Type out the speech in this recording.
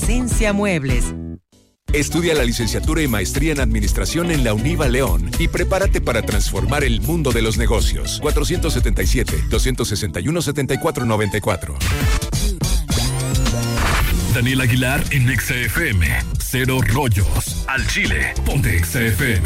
Plasencia Muebles. Estudia la licenciatura y maestría en Administración en la UNIVA León y prepárate para transformar el mundo de los negocios. 477-261-7494. Daniel Aguilar en Exa FM. Cero rollos. Al Chile. Ponte Exa FM.